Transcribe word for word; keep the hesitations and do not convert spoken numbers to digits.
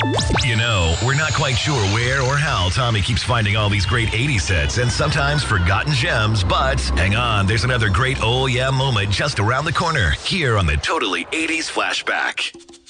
You know, we're not quite sure where or how Tommy keeps finding all these great eighties sets and sometimes forgotten gems, but hang on, there's another great oh yeah moment just around the corner here on the Totally eighties Flashback.